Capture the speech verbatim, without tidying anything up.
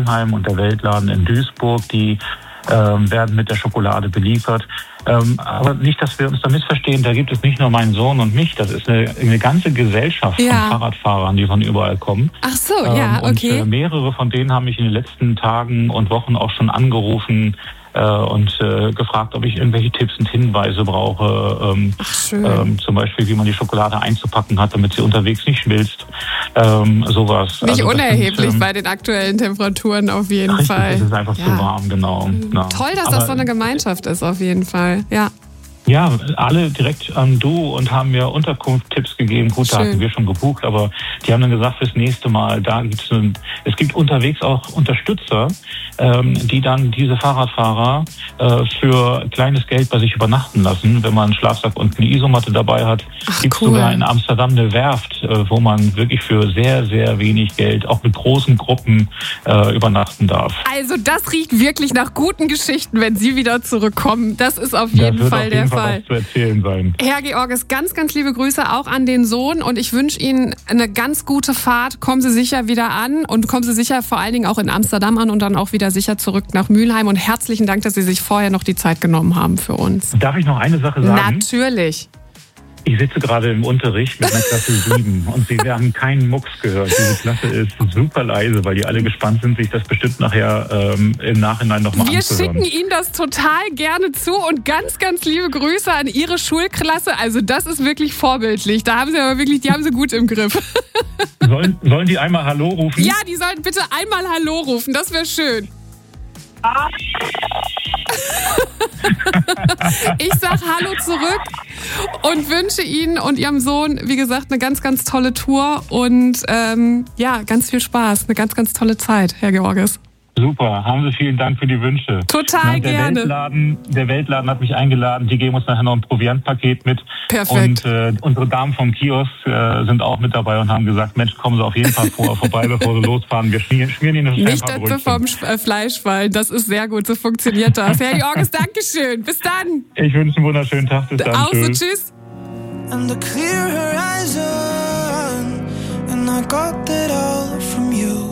Mülheim und der Weltladen in Duisburg, die ähm, werden mit der Schokolade beliefert. Ähm, aber nicht, dass wir uns da missverstehen, da gibt es nicht nur meinen Sohn und mich, das ist eine, eine ganze Gesellschaft Ja. von Fahrradfahrern, die von überall kommen. Ach so, ja, ähm, okay. Und äh, mehrere von denen haben mich in den letzten Tagen und Wochen auch schon angerufen äh, und äh, gefragt, ob ich irgendwelche Tipps und Hinweise brauche. Ähm, Ach, schön. ähm, zum Beispiel, wie man die Schokolade einzupacken hat, damit sie unterwegs nicht schmilzt. Ähm, sowas. Nicht Also das unerheblich sind, ähm, bei den aktuellen Temperaturen auf jeden richtig, Fall. es ist einfach Ja. zu warm, genau. Ja. Toll, dass Aber das so eine Gemeinschaft ist auf jeden Fall. Ja. Ja, alle direkt am Du und haben mir Unterkunftstipps gegeben. Gut, da Schön. hatten wir schon gebucht, aber die haben dann gesagt, fürs nächste Mal, da gibt's ein, es gibt unterwegs auch Unterstützer, ähm, die dann diese Fahrradfahrer äh, für kleines Geld bei sich übernachten lassen. Wenn man einen Schlafsack und eine Isomatte dabei hat, Ach, gibt's cool. sogar in Amsterdam eine Werft, äh, wo man wirklich für sehr, sehr wenig Geld auch mit großen Gruppen äh, übernachten darf. Also das riecht wirklich nach guten Geschichten, wenn Sie wieder zurückkommen. Das ist auf jeden das wird Fall auf jeden der Fall Fall. was zu erzählen sein. Herr Georges, ganz, ganz liebe Grüße auch an den Sohn und ich wünsche Ihnen eine ganz gute Fahrt. Kommen Sie sicher wieder an und kommen Sie sicher vor allen Dingen auch in Amsterdam an und dann auch wieder sicher zurück nach Mülheim. Und herzlichen Dank, dass Sie sich vorher noch die Zeit genommen haben für uns. Darf ich noch eine Sache sagen? Natürlich. Ich sitze gerade im Unterricht mit einer Klasse sieben und Sie haben keinen Mucks gehört. Diese Klasse ist super leise, weil die alle gespannt sind, sich das bestimmt nachher ähm, im Nachhinein nochmal Wir anzuhören. schicken Ihnen das total gerne zu und ganz, ganz liebe Grüße an Ihre Schulklasse. Also das ist wirklich vorbildlich. Da haben Sie aber wirklich, die haben Sie gut im Griff. Sollen, sollen die einmal Hallo rufen? Ja, die sollten bitte einmal Hallo rufen. Das wäre schön. Ich sag Hallo zurück und wünsche Ihnen und Ihrem Sohn, wie gesagt, eine ganz, ganz tolle Tour und ähm, ja, ganz viel Spaß, eine ganz, ganz tolle Zeit, Herr Georges. Super, haben Sie vielen Dank für die Wünsche. Total Ja, der gerne. Weltladen, der Weltladen hat mich eingeladen, die geben uns nachher noch ein Proviantpaket mit. Perfekt. Und äh, unsere Damen vom Kiosk äh, sind auch mit dabei und haben gesagt, Mensch, kommen Sie auf jeden Fall vor, vorbei, bevor Sie losfahren. Wir schmieren, schmieren Ihnen schnell ein Nicht, paar dass Sie Brötchen. vom äh, Fleisch fallen. Das ist sehr gut, so funktioniert das. Herr Georges, Dankeschön. Bis dann. Ich wünsche einen wunderschönen Tag. Bis dann. Auch so, Tschüss. tschüss. And a clear horizon, and I got that all from you.